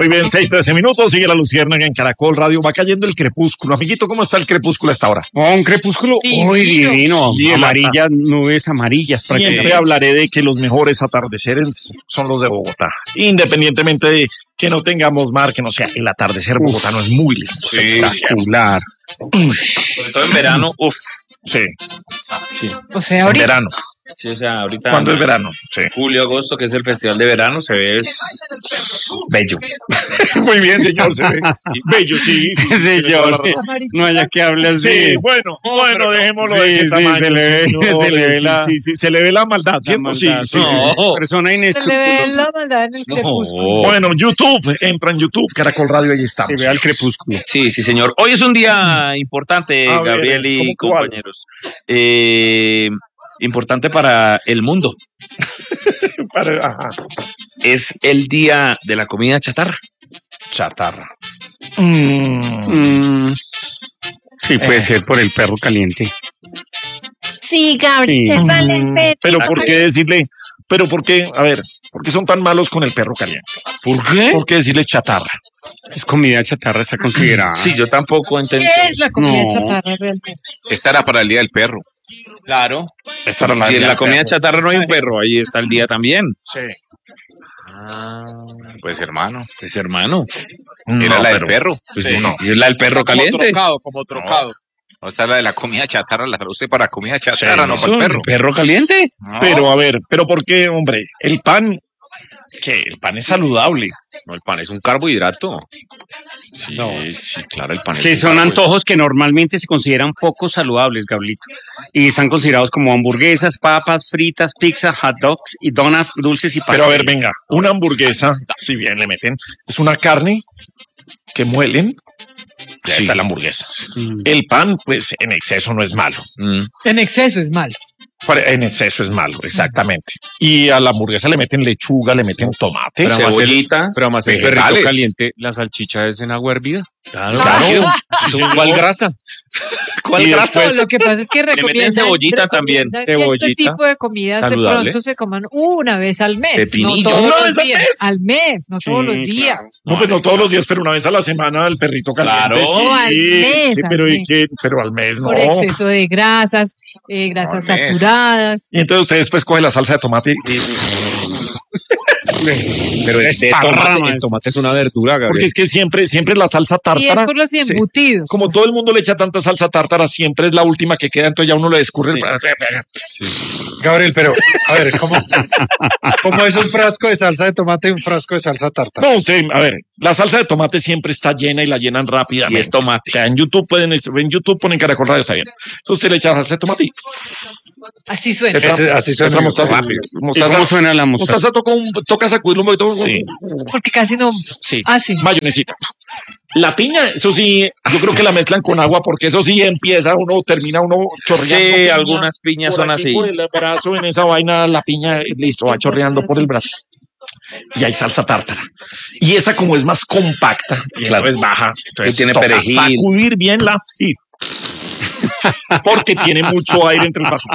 Muy bien, 6:13. Sigue la luciérnaga en Caracol Radio. Va cayendo el crepúsculo. Amiguito, ¿cómo está el crepúsculo a esta hora? Un crepúsculo muy divino. Amarillas, nubes amarillas. Siempre hablaré de que los mejores atardeceres son los de Bogotá. Independientemente de que no tengamos mar, que no sea el atardecer bogotano es muy lindo. Espectacular. Sobre todo en verano, Sí. O sea, ahorita. En verano. Sí, o sea, ahorita. ¿Cuándo es verano? Sí. Julio, agosto, que es el festival de verano, se ve bello. Muy bien, señor. Se ve bello, sí. Señor, no haya que hable así. Sí, bueno, dejémoslo de ese tamaño. Se le ve la maldad, ¿cierto? Sí. Persona Se le ve inescrupulosa. la maldad en el crepúsculo. Bueno, YouTube, entra en YouTube, Caracol Radio, ahí estamos. Se ve al crepúsculo. Sí, señor. Hoy es un día importante, A ver, Gabriel y ¿cómo cuál? compañeros. Importante para el mundo. Ajá. Es el día de la comida chatarra. Chatarra. Sí, puede ser por el perro caliente. Sí, Gabriel, Sí. vale el perro. Pero ¿por qué decirle? Pero ¿por qué? A ver, ¿por qué son tan malos con el perro caliente? ¿Por qué? ¿Por qué decirle chatarra? Es comida chatarra, está considerada. Sí, yo tampoco entendí. ¿Qué es la comida No. chatarra realmente? Esta era para el Día del Perro. Claro. Esa era Y en la comida perro. chatarra no hay un perro, ahí está el día también. Sí. Pues hermano, Pues hermano. era la del perro. Pues Sí, no. ¿y es la del perro caliente? Como trocado. No está la de la comida chatarra, la traduce para comida chatarra, Sí, no eso, para el perro. ¿Perro caliente? No. Pero a ver, ¿pero por qué, hombre? El pan, ¿qué? El pan es saludable. No, el pan es un carbohidrato. Sí, No. sí, claro, el pan Es es que un son carbohidrato. antojos que normalmente se consideran poco saludables, Gablito. Y están considerados como hamburguesas, papas, fritas, pizza, hot dogs y donas dulces y pasteles. Pero a ver, venga, una hamburguesa, si bien le meten, es una carne que muelen. Ya Sí. está la hamburguesa. Mm. El pan, pues en exceso no es malo. En exceso es malo. En exceso es malo, exactamente. Y a la hamburguesa le meten lechuga, le meten tomate. Pero cebollita. Pero además el Vegetales. perrito caliente, la salchicha es en agua hervida. Claro. Claro. ¿Cuál grasa? ¿Cuál Y grasa? después- Lo que pasa es que recomiendan cebollita también. que este Cebollita. tipo de comidas Saludable. de pronto se coman una vez al mes. Pepinillo. No todos ¿Una los vez al días. mes? Al mes, no todos los Sí, días. No, pues no todos los días, pero una vez a la semana el perrito caliente. Claro. Sí, No, al mes, sí, al pero, mes. pero al mes no. Por exceso de grasas, grasas Al mes. saturadas. Y entonces ustedes después cogen la salsa de tomate y... Pero Esparramas. El tomate es una verdura, Porque Gabriel. es que siempre la salsa Y es tártara... por los sí, embutidos. como todo el mundo le echa tanta salsa tártara, siempre es la última que queda, entonces ya uno le escurre el... Gabriel, pero, a ver, ¿cómo es un frasco de salsa de tomate y un frasco de salsa tártara? No, usted, a ver, la salsa de tomate siempre está llena y la llenan rápidamente. Y es tomate. O sea, en YouTube ponen Caracol Radio, está bien. Entonces usted le echa salsa de tomate y... Así suena. Así suena. Otra mostaza. Rápido. ¿Y Mostaza, cómo suena la mostaza? mostaza toca sacudirlo un poquito. Sí. Porque casi no. Sí. Ah, sí. Mayonesita. La piña, eso sí, yo creo que la mezclan con agua porque eso sí termina uno chorreando. Sí, piña. algunas piñas Por son aquí, así. Por el brazo, en esa vaina, la piña, listo, va chorreando por el brazo. Y hay salsa tártara. Y esa como es más compacta, y Claro. entonces baja. Entonces tiene toca perejil. sacudir bien y... porque tiene mucho aire entre el paso.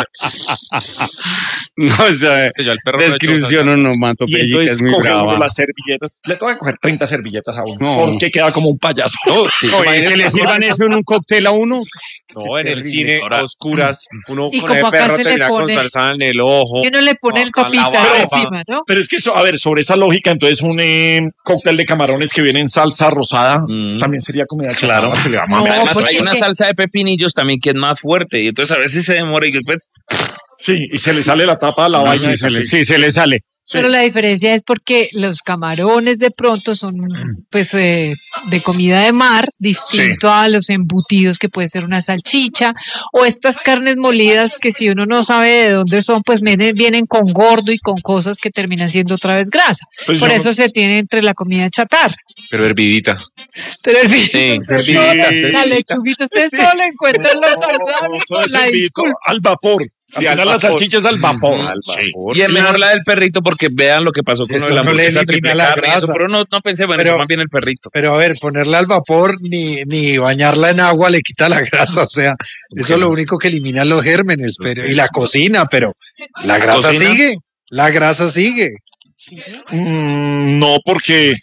No, o sea, Ya el perro no le echó descripción salsa. onomatopeyica Y entonces es muy coge uno brava. las servilletas. Le toca coger 30 servilletas a uno. No. Porque queda como un payaso. Oye, que le sirvan eso en un cóctel a uno. No, en el terrible. cine, a oscuras, uno Y con como el acá perro se le termina con pone- salsa en el ojo. Y uno le pone el con la copita barba. encima, ¿no? Pero es que eso, a ver, sobre esa lógica, entonces un cóctel de camarones que viene en salsa rosada también sería comida Claro. chatarra, se le va a No, mamar. Además, porque hay es una que- salsa de pepinillos también que es más fuerte. Y entonces a veces se demora y después. Sí, y se le sale la tapa a la vaina. Sí, se le sale. Pero la diferencia es porque los camarones de pronto son pues de comida de mar, distinto a los embutidos que puede ser una salchicha o estas carnes molidas que si uno no sabe de dónde son, pues vienen con gordo y con cosas que terminan siendo otra vez grasa. Pues Por yo eso se tiene entre la comida chatarra. Pero hervidita. Pero el Sí, la lechuguita, ustedes todo lo encuentran lo saludable Todo con ese la vidito disculpa. al vapor. Sí, Al final al la vapor. salchicha es al vapor. Al Sí. vapor. Y es mejor la del perrito porque vean lo que pasó con Eso lo de la no le hamburguesa elimina triple la carne y eso, grasa. pero no pensé, bueno, Pero- eso más bien el perrito. Pero a ver, ponerla al vapor ni bañarla en agua le quita la grasa, o sea, eso lo único que elimina los gérmenes, pero y la cocina, pero la grasa ¿Cocina? sigue, la grasa sigue. No, porque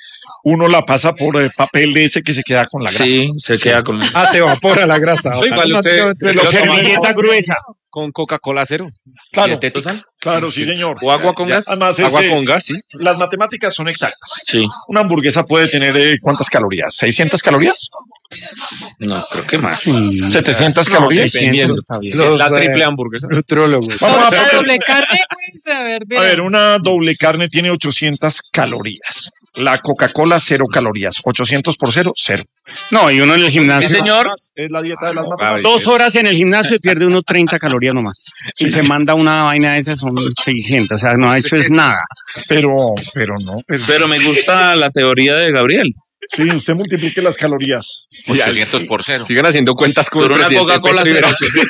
uno la pasa por papel de ese que se queda con la grasa. Sí, se queda con... Se evapora la grasa. Igual usted Servilleta gruesa. con Coca-Cola cero. Claro, Dietética. claro, sí, señor. O agua con gas. Además, Agua con gas, sí. las matemáticas son exactas. Sí. Una hamburguesa puede tener ¿cuántas calorías? ¿600 calorías? No, creo que más. ¿700 calorías? Dependiendo. Los, La triple hamburguesa. nutrólogos. Vamos a La ver. doble carne, pues, a ver, A ver, veamos. una doble carne tiene 800 calorías. La Coca-Cola, 0 calorías. 800 por 0, 0. No, y uno en el gimnasio. señor. Es la dieta de las matemáticas. 2 horas en el gimnasio y pierde uno 30 calorías nomás. Y se manda una vaina de esas, son 600. O sea, no ha hecho es nada. Pero no. Pero me gusta la teoría de Gabriel. Sí, usted multiplique las calorías. 800 por 0. Sigan haciendo cuentas con Por el una presidente Coca-Cola Petro y cero.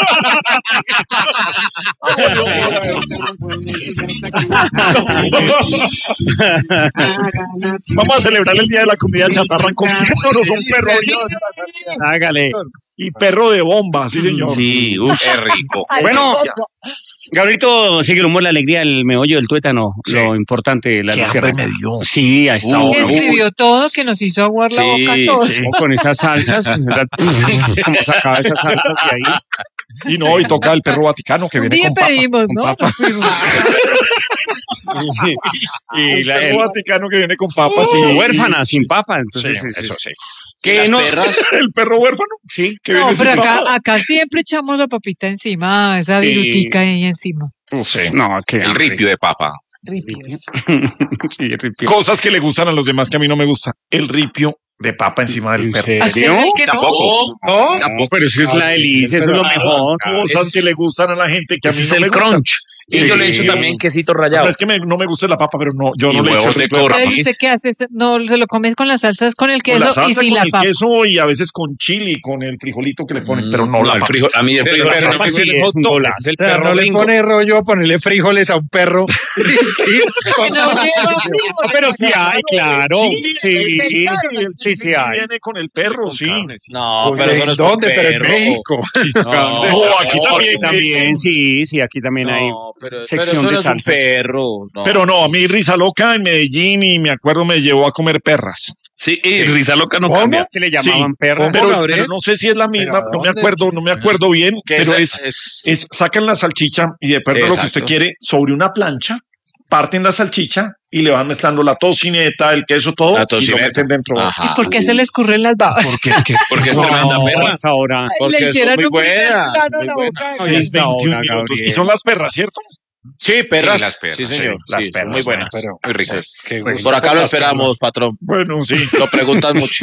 Vamos a celebrar el Día de la Comida Chatarra comiéndonos un perro Hágale. y perro de bomba, sí, señor. Sí, Qué rico. Bueno, Gabrielito, sigue el humor, la alegría, el meollo, el tuétano, lo importante, la Qué lucierna. hambre me dio. Sí, a esta hora. Escribió todo, que nos hizo aguar la boca a Sí, todos. sí. Con esas salsas, ¿verdad? Como sacaba esas salsas de ahí. Y no, y toca el perro Vaticano que Un viene día con papa. pedimos, con ¿no? papa. Nos fuimos. Y El perro Vaticano que viene con papas y huérfana, sin papa. Sí, Entonces, eso sí. que no, El perro huérfano. sí. Que No, viene pero sin papa. acá siempre echamos la papita encima, esa virutica ahí encima. Sí. No, que El ripio de papa. Ripios. Sí, el ripio. Cosas que le gustan a los demás que a mí no me gusta. El ripio de papa encima del ¿En perro. ¿A usted serio? es que no? Tampoco. ¿No? No, pero eso es la delicia, eso es lo mejor. Cosas que le gustan a la gente que a mí Ese es no me el gustan. crunch. Y yo le he hecho Sí. también quesito No rallado. es que no me guste la papa, pero no, yo Y no le echo huevos de ripio de cobra. papa. Entonces, ¿usted qué hace? No, se lo comes con las salsas, con el Con queso la salsa, y sin con la el papa. queso y a veces con chili, con el frijolito que le ponen, pero no la el papa. frijol, a mí el frijol Pero no papa me sí gusta. es un golazo. Es el O sea, perro no le gringo. pone rollo a ponerle frijoles a un perro. Sí, Que no lleva frijoles. No, pero sí hay, claro. Sí, sí, El sí, chili hay. viene con el perro, sí. No, pues, ¿en dónde? Pero en México. No, aquí también. Sí, aquí también hay. No, pero sección eso de no es un salsas. perro. No. Pero no, a mí Risa Loca en Medellín y me acuerdo me llevó a comer perras. Sí, y risa loca no ¿Cómo? cambia. Que le llamaban Sí, perra. ¿cómo? Pero, Gabriel? pero no sé si es la misma, ¿Pero no me dónde? acuerdo, no me acuerdo bien, Que pero esa es sacan la salchicha y depende de lo que usted Exacto. quiere sobre una plancha, parten la salchicha y le van mezclando la tocineta, el queso, todo La y lo tocineta. meten dentro. Ajá. ¿Y por qué se le escurren las babas? Porque Porque es No, tremenda perra. hasta ahora. Porque Le son hicieran muy un buenas, plano muy en la buenas. boca. Ay, es esta 21 hora, minutos. Gabriel. Y son las perras, ¿cierto? Sí, perras. Sí, las perras, Sí, señor. sí, las Sí, perras, muy buenas. Pero, Muy ricas. qué Pues, gusto Por acá por lo las esperamos, perras. patrón. Bueno, sí. Lo preguntan mucho.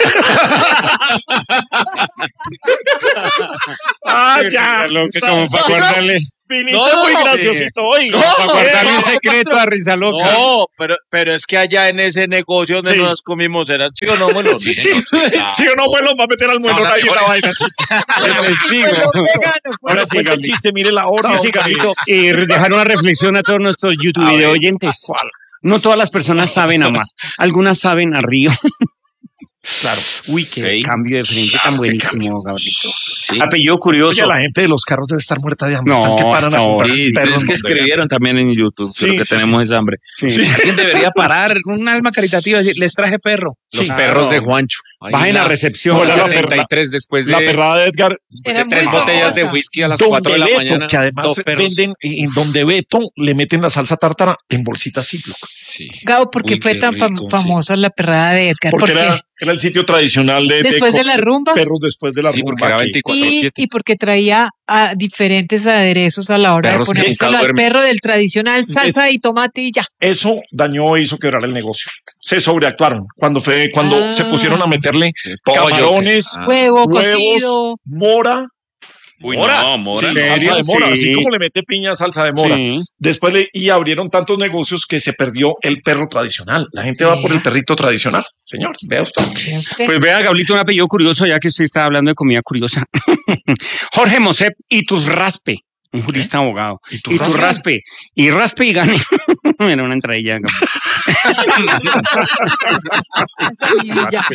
Ah, ya. Lo que como para guardarle, Viniste No, muy no, graciosito hoy. para guardarle un secreto a Risa Loca. No, pero es que allá en ese negocio donde Sí. nos comimos, ¿era sí o no, bueno? Sí, señor. Sí o no, bueno, va a meter al muelo Son las ahí una vaina mejores. así. Les digo. Ahora sí, el Gabriel. chiste, mire la hora. Sí, sí, hombre. Gabrielito. Y dejar una reflexión a todos nuestros YouTube video oyentes. No todas las personas saben amar. Algunas saben a río. Claro. Uy, qué Sí. cambio de frente tan buenísimo, Gabrielito. Sí. Apellido curioso. Oye, la gente de los carros debe estar muerta de hambre. No, Están que paran hasta a comprar ahora. Sí, perros. es que escribieron también en YouTube, Sí, pero que sí, tenemos esa hambre. Sí. Alguien debería parar un alma caritativa y decir, les traje perro. Los Sí. perros de Claro. Juancho. Ahí Bajen a la- recepción. Hola, la 63 después de, La perrada de Edgar, Era tres muy botellas de famosa. whisky a las 4 de donde la Beto, mañana. que además dos perros. venden, en donde Beto le meten la salsa tártara en bolsitas Ziploc. Sí. Gabo, ¿por qué Uy, fue qué tan rico, sí. famosa la perrada de Edgar? Porque ¿Por qué? era el sitio tradicional Después de la rumba. Perros después de la Sí, rumba. porque era aquí. 24/7. Y porque traía diferentes aderezos a la hora Perros de que ponérselo nunca al duermen. perro del tradicional salsa y tomate y ya. Eso dañó e hizo quebrar el negocio. Se sobreactuaron cuando Ah. se pusieron a meterle Pollo, camarones, Ah. Huevo huevos, cocido. mora. Uy, Mora. no, mora. Sí, no. salsa de mora, Sí. así como le mete piña, salsa de mora. Sí. Después y abrieron tantos negocios que se perdió el perro tradicional. La gente va por el perrito tradicional. Señor, vea usted. Vea usted. Pues vea, Gablito, un apellido curioso, ya que usted está hablando de comida curiosa. Jorge Mosep Iturraspe, un jurista abogado. Iturraspe. Iturraspe. Y raspe y gane. Era una entradilla. Esa vidilla.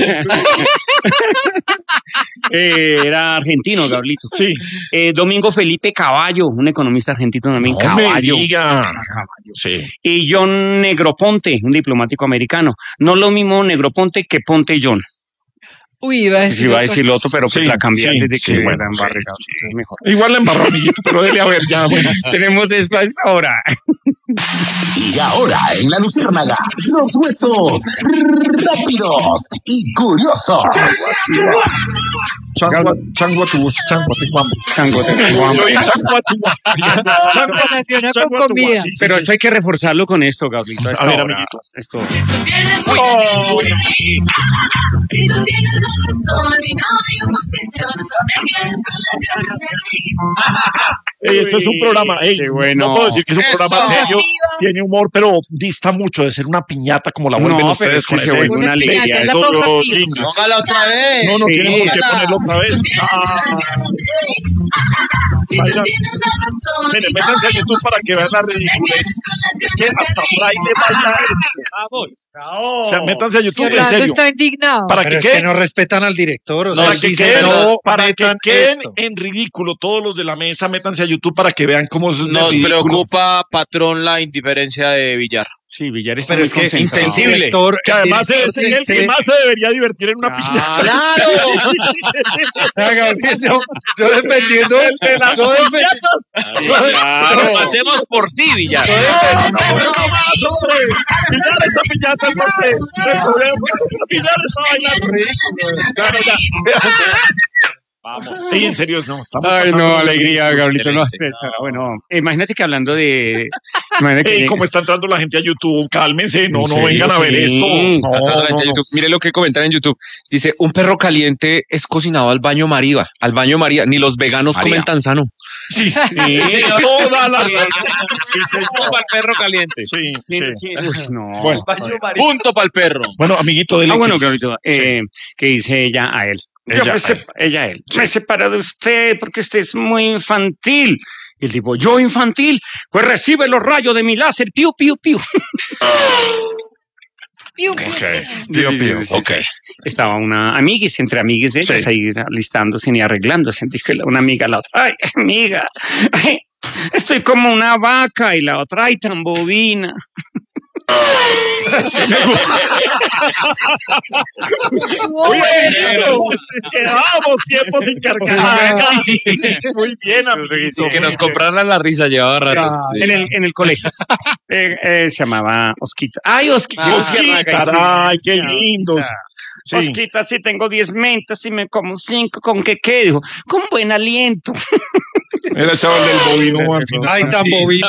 Era argentino, Gabrielito. Sí. Domingo Felipe Caballo, un economista argentino también, No me Caballo. diga. Sí. Y John Negroponte, un diplomático americano. No lo mismo Negroponte que Ponte John. Uy, iba a decir. Iba a decir lo otro, pero pues Sí, la cambié sí, desde sí, que bueno, la sí, embarré, es mejor. Igual la embarró, amiguito, pero dele a ver ya. Bueno. Tenemos esto a esta hora. Y ahora en la Luciérnaga, los huesos rápidos y curiosos. Relaciona con comida. Pero esto hay que reforzarlo con esto, Gabrielito. A ver, amiguito. Esto. Si tú tienes la razón y no hay oposición, no te quedes con las ganas de reír. Esto es un programa. Qué bueno. No puedo decir que es un programa Eso. serio. Tiene humor, pero dista mucho de ser una piñata como la vuelven No, pero ustedes es que con se ese. vuelve una alegría. Es la Esos pausa activa. jingles. Póngala otra vez. No, no Sí. tienen por qué ponerlo otra vez. Si tú tienes la razón Miren, y no métanse a hay YouTube para que vean la ridiculez. Es que hasta Braille baila esto. O sea, métanse a YouTube, en Orlando serio. está indignado. Para Pero que es que queden, no respetan al director. O sea, para él que dice, queden, no para que metan queden esto. en ridículo todos los de la mesa, métanse a YouTube para que vean cómo es de Nos ridículo. preocupa, patrón, la indiferencia de Villar. Sí, Villar está Pero muy es que concentrado. insensible. el director, Que además el es el que director más se debería divertir en una piñata. ¡Claro! Gabriel, yo defendiendo. Yo Claro. Lo hacemos por ti, Villar. No más, hombre. Pillar esta piñata es porque Pillar está bailando ridículo. Claro, ya. Vamos. Sí, en serio, no. estamos Ay, pasando no, los alegría, ridículos. Gabrielito. No, bueno, imagínate que hablando de. Imagínate Ey, cómo está entrando la gente a YouTube, cálmense, no, ¿En no serio? vengan a ver Sí. esto. No, Está toda la no, gente en no. YouTube. Mire lo que comentan en YouTube. Dice, un perro caliente es cocinado al baño María. Al baño María. Ni los veganos María. comen tan sano. Sí, toda la razón. Sí, señor. Para el perro caliente. Sí, sí. Uy, no. Bueno, Punto para el perro. bueno, amiguito, dele. Bueno, que- Gabrielito, que dice ella a él. Ella Ella a él. Me separo de usted porque usted es muy infantil. Y el tipo, ¿yo infantil? Pues recibe los rayos de mi láser. Piu, piu, piu. Piu, piu. Pío, pío. Sí, sí. Estaba una amiguis, entre amiguis de ellas, Sí. ahí listándose y arreglándose. Dije una amiga a la otra, ay, amiga, ay, estoy como una vaca. Y la otra, ay, tan bobina. Muy bien, llevábamos tiempo sin carcajadas. Muy bien, amiguito. Que nos compraran la risa llevaba rato. En el colegio. Se llamaba Osquita. Ay, Osquita. Osquita, ay, qué lindos. Sí. Osquita, si tengo 10 mentas y me como 5, ¿con qué qué? Dijo, con buen aliento. Era el chaval del bovino al final. Ay, tan bobino.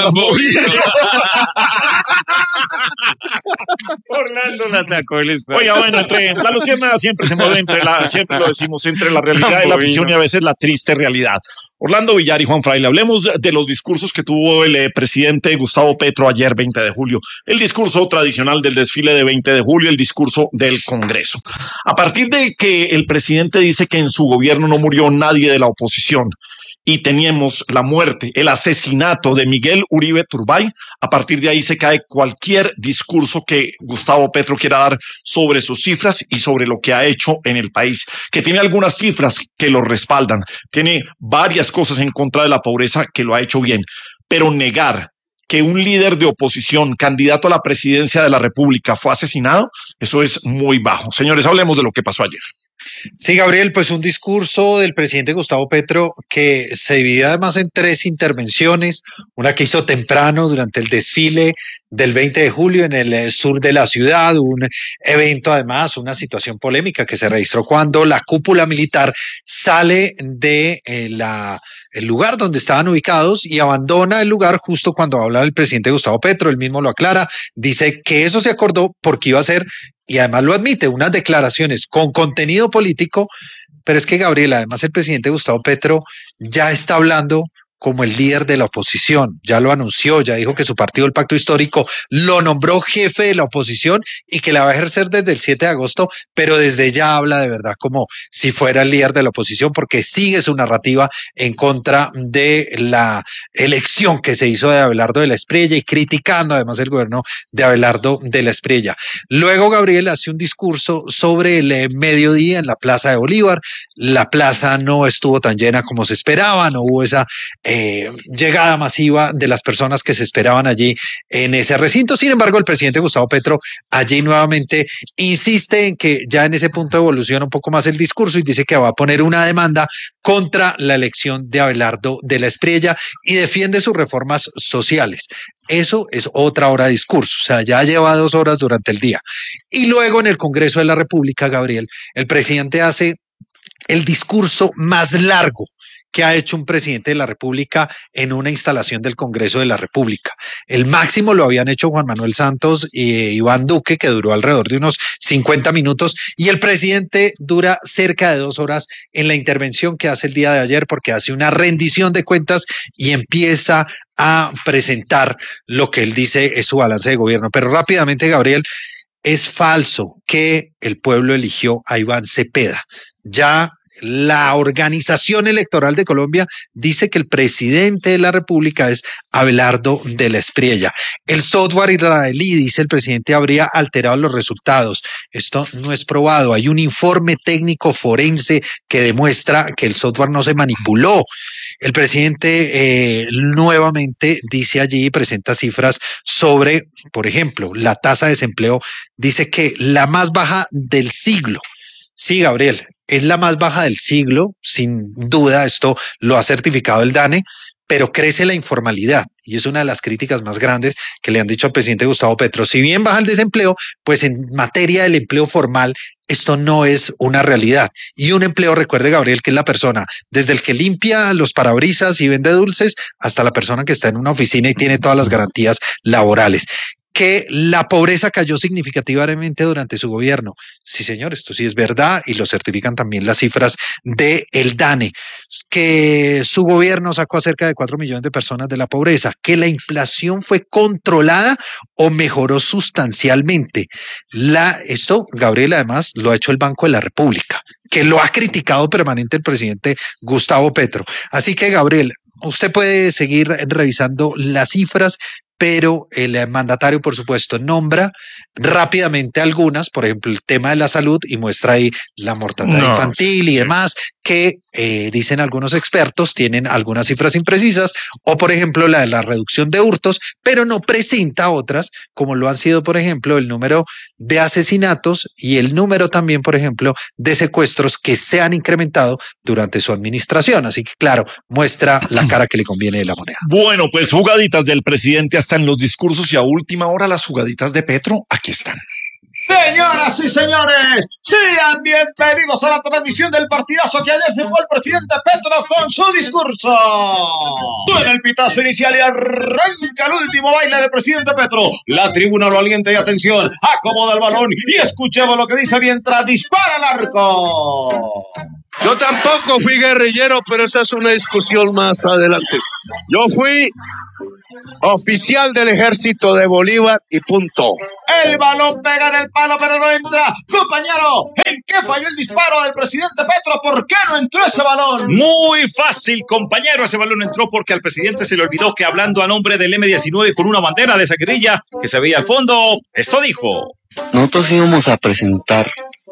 Orlando la sacó el estado. Oiga, bueno, entre la luciérnaga siempre se mueve siempre lo decimos, entre la realidad y la ficción y a veces la triste realidad. Orlando Villar y Juan Fraile, hablemos de los discursos que tuvo el presidente Gustavo Petro ayer, 20 de julio. El discurso tradicional del desfile de 20 de julio, el discurso del Congreso. A partir de que el presidente dice que en su gobierno no murió nadie de la oposición, y teníamos la muerte, el asesinato de Miguel Uribe Turbay, a partir de ahí se cae cualquier discurso que Gustavo Petro quiera dar sobre sus cifras y sobre lo que ha hecho en el país, que tiene algunas cifras que lo respaldan, tiene varias cosas en contra de la pobreza que lo ha hecho bien, pero negar que un líder de oposición, candidato a la presidencia de la República, fue asesinado, eso es muy bajo. Señores, hablemos de lo que pasó ayer. Sí, Gabriel, pues un discurso del presidente Gustavo Petro que se divide además en 3 intervenciones, una que hizo temprano durante el desfile del 20 de julio en el sur de la ciudad, un evento además, una situación polémica que se registró cuando la cúpula militar sale de el lugar donde estaban ubicados y abandona el lugar justo cuando habla el presidente Gustavo Petro, él mismo lo aclara, dice que eso se acordó porque iba a ser, y además lo admite, unas declaraciones con contenido político, pero es que Gabriel, además el presidente Gustavo Petro ya está hablando como el líder de la oposición. Ya lo anunció, ya dijo que su partido, el Pacto Histórico, lo nombró jefe de la oposición y que la va a ejercer desde el 7 de agosto, pero desde ya habla de verdad como si fuera el líder de la oposición, porque sigue su narrativa en contra de la elección que se hizo de Abelardo de la Espriella y criticando además el gobierno de Abelardo de la Espriella. Luego Gabriel hace un discurso sobre el mediodía en la Plaza de Bolívar. La plaza no estuvo tan llena como se esperaba, no hubo esa llegada masiva de las personas que se esperaban allí en ese recinto. Sin embargo, el presidente Gustavo Petro allí nuevamente insiste en que ya en ese punto evoluciona un poco más el discurso y dice que va a poner una demanda contra la elección de Abelardo de la Espriella y defiende sus reformas sociales. Eso es otra hora de discurso, o sea, ya lleva 2 horas durante el día. Y luego en el Congreso de la República, Gabriel, el presidente hace el discurso más largo que ha hecho un presidente de la República en una instalación del Congreso de la República. El máximo lo habían hecho Juan Manuel Santos y Iván Duque, que duró alrededor de unos 50 minutos, y el presidente dura cerca de 2 horas en la intervención que hace el día de ayer, porque hace una rendición de cuentas y empieza a presentar lo que él dice es su balance de gobierno. Pero rápidamente, Gabriel, es falso que el pueblo eligió a Iván Cepeda. Ya la Organización Electoral de Colombia dice que el presidente de la República es Abelardo de la Espriella. El software israelí, dice el presidente, habría alterado los resultados. Esto no es probado. Hay un informe técnico forense que demuestra que el software no se manipuló. El presidente nuevamente dice allí, presenta cifras sobre, por ejemplo, la tasa de desempleo. Dice que la más baja del siglo. Sí, Gabriel, es la más baja del siglo, sin duda, esto lo ha certificado el DANE, pero crece la informalidad y es una de las críticas más grandes que le han dicho al presidente Gustavo Petro. Si bien baja el desempleo, pues en materia del empleo formal, esto no es una realidad. Y un empleo, recuerde, Gabriel, que es la persona, desde el que limpia los parabrisas y vende dulces hasta la persona que está en una oficina y tiene todas las garantías laborales. Que la pobreza cayó significativamente durante su gobierno. Sí, señor, esto sí es verdad y lo certifican también las cifras de el DANE. Que su gobierno sacó a cerca de 4 millones de personas de la pobreza. Que la inflación fue controlada o mejoró sustancialmente. Esto, Gabriel, además lo ha hecho el Banco de la República, que lo ha criticado permanente el presidente Gustavo Petro. Así que, Gabriel, usted puede seguir revisando las cifras, pero el mandatario, por supuesto, nombra rápidamente algunas, por ejemplo, el tema de la salud, y muestra ahí la mortandad infantil y demás, que dicen algunos expertos, tienen algunas cifras imprecisas, o por ejemplo la de la reducción de hurtos, pero no presenta otras, como lo han sido, por ejemplo, el número de asesinatos y el número también, por ejemplo, de secuestros que se han incrementado durante su administración. Así que, claro, muestra la cara que le conviene de la moneda. Bueno, pues jugaditas del presidente hasta en los discursos y a última hora las jugaditas de Petro, aquí están. Señoras y señores, sean bienvenidos a la transmisión del partidazo que ayer se jugó el presidente Petro con su discurso. Suena el pitazo inicial y arranca el último baile del presidente Petro. La tribuna lo alienta y atención, acomoda el balón y escuchemos lo que dice mientras dispara el arco. Yo tampoco fui guerrillero, pero esa es una discusión más adelante. Yo fui oficial del ejército de Bolívar y punto. El balón pega en el palo, pero no entra. Compañero, ¿en qué falló el disparo del presidente Petro? ¿Por qué no entró ese balón? Muy fácil, compañero. Ese balón entró porque al presidente se le olvidó que hablando a nombre del M-19 con una bandera de esa guerrilla que se veía al fondo, esto dijo. Nosotros íbamos a presentar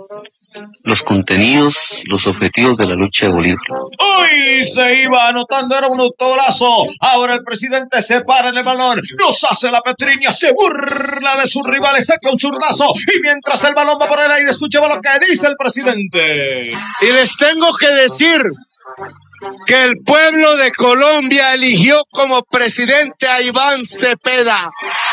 los contenidos, los objetivos de la lucha de Bolívar. Uy, se iba anotando, era un autogolazo. Ahora el presidente se para en el balón, nos hace la petriña, se burla de sus rivales, saca un zurdazo y mientras el balón va por el aire, escuchemos lo que dice el presidente. Y les tengo que decir que el pueblo de Colombia eligió como presidente a Iván Cepeda.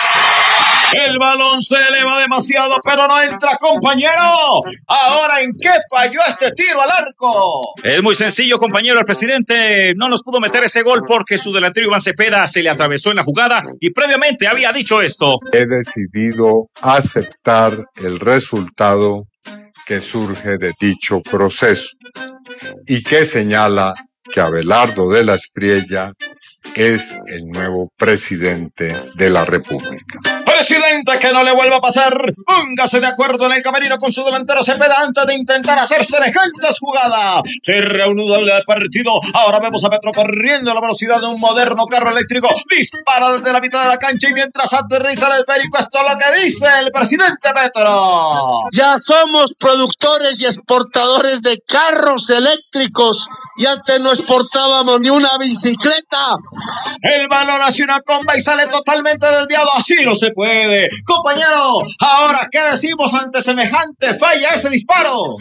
El balón se eleva demasiado, pero no entra, compañero. Ahora, ¿en qué falló este tiro al arco? Es muy sencillo, compañero. El presidente no nos pudo meter ese gol porque su delantero Iván Cepeda se le atravesó en la jugada y previamente había dicho esto. He decidido aceptar el resultado que surge de dicho proceso y que señala que Abelardo de la Espriella es el nuevo presidente de la República. Presidente, que no le vuelva a pasar. Póngase de acuerdo en el camerino con su delantero Cepeda antes de intentar hacer semejantes jugadas. Se reanuda el partido. Ahora vemos a Petro corriendo a la velocidad de un moderno carro eléctrico. Dispara desde la mitad de la cancha y mientras aterriza el esférico, esto es lo que dice el presidente Petro. Ya somos productores y exportadores de carros eléctricos y antes no exportábamos ni una bicicleta. El balón hace una comba y sale totalmente desviado. Así no se puede. Compañero, ahora, ¿qué decimos ante semejante falla ese disparo?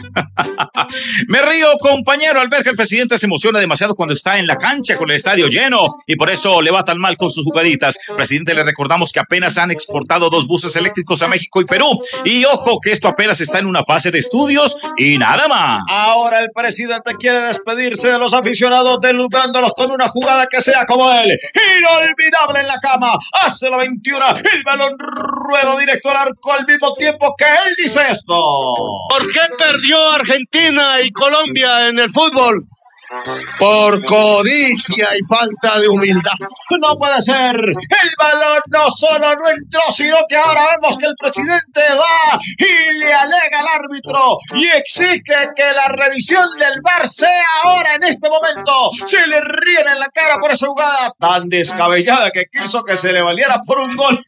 Me río, compañero, al ver que el presidente se emociona demasiado cuando está en la cancha con el estadio lleno y por eso le va tan mal con sus jugaditas. Presidente, le recordamos que apenas han exportado 2 buses eléctricos a México y Perú. Y ojo que esto apenas está en una fase de estudios y nada más. Ahora el presidente quiere despedirse de los aficionados, deslumbrándolos con una jugada que sea como él. Inolvidable en la cama. Hace la 21. El balón rueda directo al arco al mismo tiempo que él dice esto. ¿Por qué perdió Argentina y Colombia en el fútbol? Por codicia y falta de humildad. No puede ser. El balón no solo no entró, sino que ahora vemos que el presidente va y le alega al árbitro y exige que la revisión del VAR sea ahora en este momento. Se le ríen en la cara por esa jugada tan descabellada que quiso que se le valiera por un gol.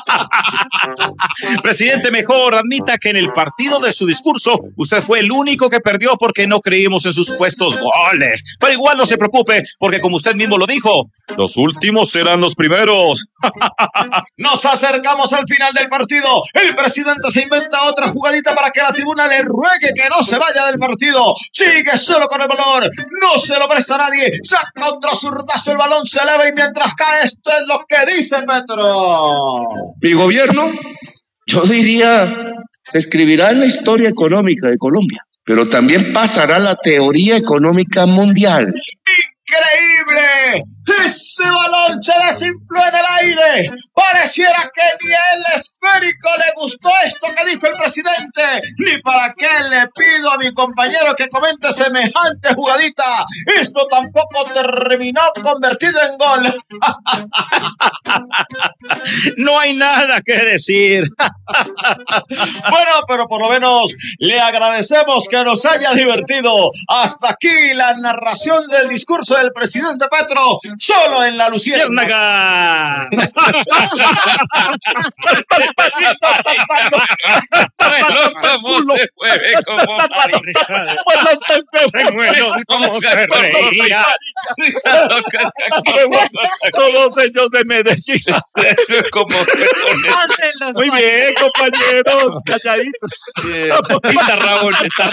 Presidente, mejor admita que en el partido de su discurso usted fue el único que perdió porque no creímos en sus supuestos goles. Pero igual no se preocupe, porque como usted mismo lo dijo, los últimos serán los primeros. Nos acercamos al final del partido. El presidente se inventa otra jugadita para que la tribuna le ruegue que no se vaya del partido. Sigue solo con el balón, no se lo presta a nadie. Saca otro zurdazo, el balón se eleva y mientras cae, esto es lo que dice Petro. Mi gobierno, yo diría, escribirá en la historia económica de Colombia, pero también pasará la teoría económica mundial. ¡Increíble! Ese balón se desinfló en el aire. Pareciera que ni el esférico le gustó esto que dijo el presidente. Ni para qué le pido a mi compañero que comente semejante jugadita. Esto tampoco terminó convertido en gol. No hay nada que decir. Bueno, pero por lo menos le agradecemos que nos haya divertido. Hasta aquí la narración del discurso del presidente Petro, solo en la Luciérnaga. Todos ellos de Medellín. Muy bien, compañeros, calladitos. Está rabón.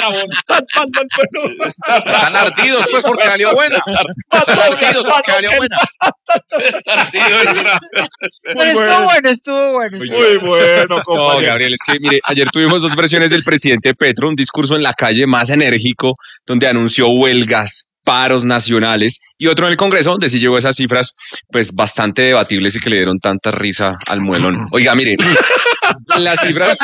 Están ardidos, pues, porque salió buena. Están ardidos porque salió buena. Estuvo bueno. Muy bueno, compañero. No, Gabriel, es que mire, ayer tuvimos 2 versiones del presidente Petro, un discurso en la calle más enérgico, donde anunció huelgas, paros nacionales, y otro en el Congreso, donde sí llegó esas cifras, pues bastante debatibles y que le dieron tanta risa al muelón. Oiga, mire, las cifras...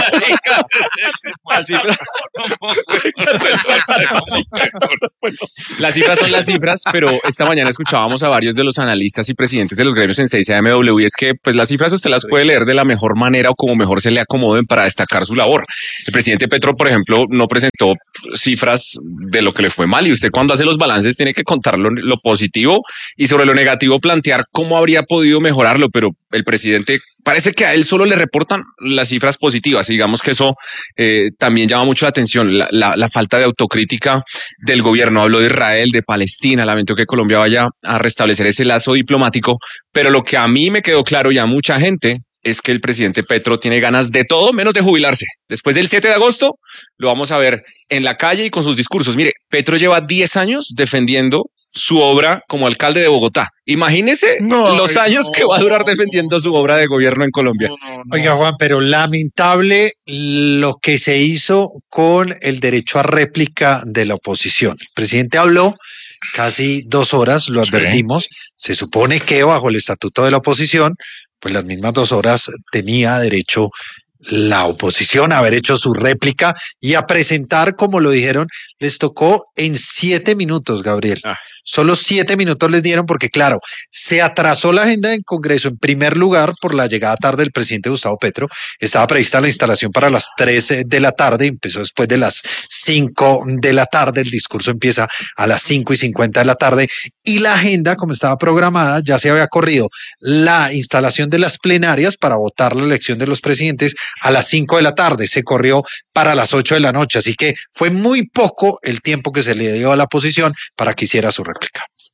Las cifras son las cifras, pero esta mañana escuchábamos a varios de los analistas y presidentes de los gremios en 6AMW, y es que pues las cifras usted las puede leer de la mejor manera o como mejor se le acomoden para destacar su labor. El presidente Petro, por ejemplo, no presentó cifras de lo que le fue mal, y usted cuando hace los balances tiene que contar lo positivo y sobre lo negativo plantear cómo habría podido mejorarlo, pero el presidente parece que a él solo le reportan las cifras positivas, y digamos que eso también llama mucho la atención, la falta de autocrítica del gobierno. Habló de Israel, de Palestina, lamentó que Colombia vaya a restablecer ese lazo diplomático, pero lo que a mí me quedó claro y a mucha gente es que el presidente Petro tiene ganas de todo menos de jubilarse. Después del 7 de agosto lo vamos a ver en la calle y con sus discursos. Mire, Petro lleva 10 años defendiendo su obra como alcalde de Bogotá. Imagínese los años que va a durar defendiendo su obra de gobierno en Colombia. Oiga, Juan, pero lamentable lo que se hizo con el derecho a réplica de la oposición. El presidente habló casi 2 horas, lo advertimos. Se supone que bajo el estatuto de la oposición, pues las mismas 2 horas tenía derecho la oposición a haber hecho su réplica y a presentar, como lo dijeron, les tocó en 7 minutos, Gabriel. Solo 7 minutos les dieron porque, claro, se atrasó la agenda del Congreso en primer lugar por la llegada tarde del presidente Gustavo Petro. Estaba prevista la instalación para las 3 de la tarde, empezó después de las 5 de la tarde, el discurso empieza a las 5:50 de la tarde y la agenda, como estaba programada, ya se había corrido la instalación de las plenarias para votar la elección de los presidentes a las 5 de la tarde, se corrió para las 8 de la noche, así que fue muy poco el tiempo que se le dio a la oposición para que hiciera su réplica.